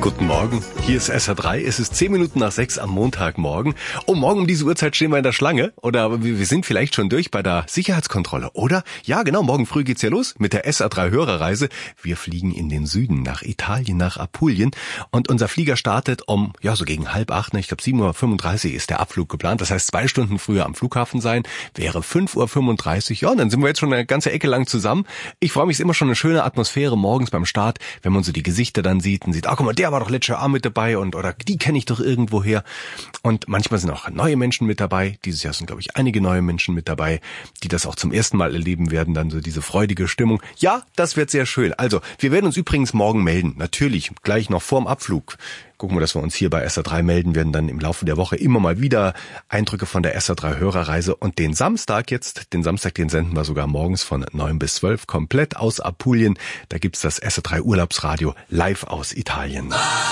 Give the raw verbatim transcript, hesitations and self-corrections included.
Guten Morgen, hier ist S R drei, es ist zehn Minuten nach sechs am Montagmorgen. Oh, morgen um diese Uhrzeit stehen wir in der Schlange oder wir sind vielleicht schon durch bei der Sicherheitskontrolle, oder? Ja, genau, morgen früh geht's ja los mit der S R drei Hörerreise. Wir fliegen in den Süden, nach Italien, nach Apulien und unser Flieger startet um, ja, so gegen halb acht, ne? Ich glaube sieben Uhr fünfunddreißig ist der Abflug geplant, das heißt zwei Stunden früher am Flughafen sein, wäre fünf Uhr fünfunddreißig, ja, und dann sind wir jetzt schon eine ganze Ecke lang zusammen. Ich freue mich, es ist immer schon eine schöne Atmosphäre morgens beim Start, wenn man so die Gesichter dann sieht und sieht, ah, guck mal, der war doch letztes Jahr mit dabei und oder die kenne ich doch irgendwoher. Und manchmal sind auch neue Menschen mit dabei. Dieses Jahr sind, glaube ich, einige neue Menschen mit dabei, die das auch zum ersten Mal erleben werden, dann so diese freudige Stimmung. Ja, das wird sehr schön. Also, wir werden uns übrigens morgen melden. Natürlich, gleich noch vorm Abflug. Gucken wir, dass wir uns hier bei S R drei melden, werden dann im Laufe der Woche immer mal wieder Eindrücke von der S R drei Hörerreise. Und den Samstag jetzt, den Samstag, den senden wir sogar morgens von neun bis zwölf komplett aus Apulien. Da gibt's das S R drei Urlaubsradio live aus Italien.